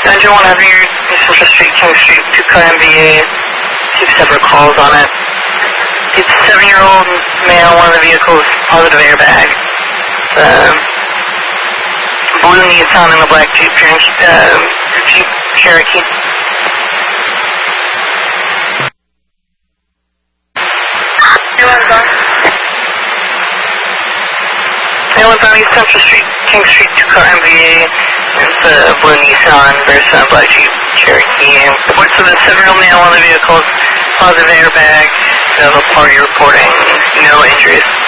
901 Heavy, Central Street, King Street, 2-car MBA, 2 separate calls on it. It's a 7-year-old male, one of the vehicles, positive airbag. Blue Nissan and a black Jeep Cherokee. One's on East Central Street, King Street, 2-car MVA. It's a blue Nissan versus a black Jeep Cherokee. Reports of the 7-year-old male on the vehicles, positive airbag, no party reporting, no injuries.